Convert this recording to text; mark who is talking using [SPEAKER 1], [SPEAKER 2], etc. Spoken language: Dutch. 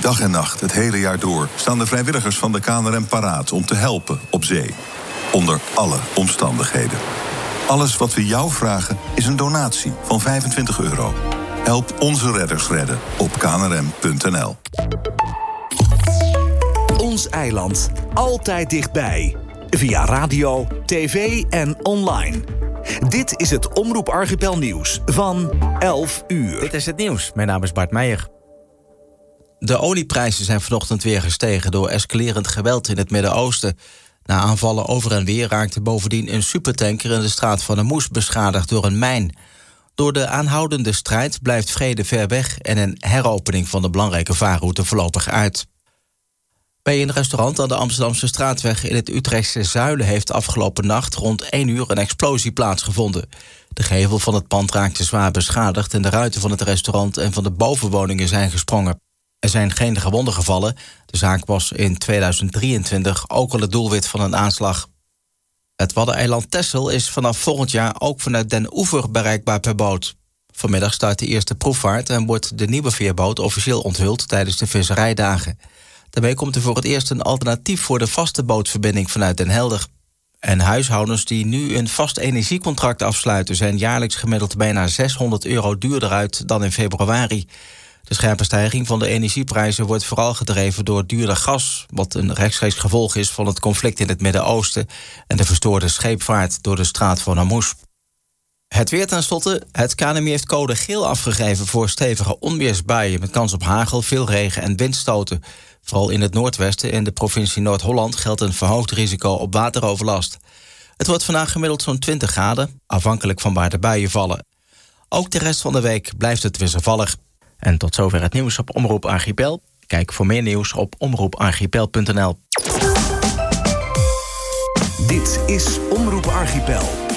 [SPEAKER 1] Dag en nacht, het hele jaar door, staan de vrijwilligers van de KNRM paraat om te helpen op zee. Onder alle omstandigheden. Alles wat we jou vragen is een donatie van €25. Help onze redders redden op knrm.nl.
[SPEAKER 2] Ons eiland. Altijd dichtbij. Via radio, tv en online. Dit is het Omroep Archipel Nieuws van 11 uur.
[SPEAKER 3] Dit is het nieuws. Mijn naam is Bart Meijer. De olieprijzen zijn vanochtend weer gestegen door escalerend geweld in het Midden-Oosten. Na aanvallen over en weer raakte bovendien een supertanker in de straat van Hormuz beschadigd door een mijn. Door de aanhoudende strijd blijft vrede ver weg en een heropening van de belangrijke vaarroute voorlopig uit. Bij een restaurant aan de Amsterdamse Straatweg in het Utrechtse Zuilen heeft afgelopen nacht rond 1 uur een explosie plaatsgevonden. De gevel van het pand raakte zwaar beschadigd en de ruiten van het restaurant en van de bovenwoningen zijn gesprongen. Er zijn geen gewonden gevallen. De zaak was in 2023 ook al het doelwit van een aanslag. Het Waddeneiland Texel is vanaf volgend jaar ook vanuit Den Oever bereikbaar per boot. Vanmiddag start de eerste proefvaart en wordt de nieuwe veerboot officieel onthuld tijdens de visserijdagen. Daarmee komt er voor het eerst een alternatief voor de vaste bootverbinding vanuit Den Helder. En huishoudens die nu een vast energiecontract afsluiten zijn jaarlijks gemiddeld bijna €600 duurder uit dan in februari. De scherpe stijging van de energieprijzen wordt vooral gedreven door duurder gas, wat een rechtstreeks gevolg is van het conflict in het Midden-Oosten en de verstoorde scheepvaart door de straat van Hormuz. Het weer tenslotte. Het KNMI heeft code geel afgegeven voor stevige onweersbuien met kans op hagel, veel regen en windstoten. Vooral in het noordwesten en de provincie Noord-Holland geldt een verhoogd risico op wateroverlast. Het wordt vandaag gemiddeld zo'n 20 graden, afhankelijk van waar de buien vallen. Ook de rest van de week blijft het wisselvallig. En tot zover het nieuws op Omroep Archipel. Kijk voor meer nieuws op omroeparchipel.nl.
[SPEAKER 2] Dit is Omroep Archipel.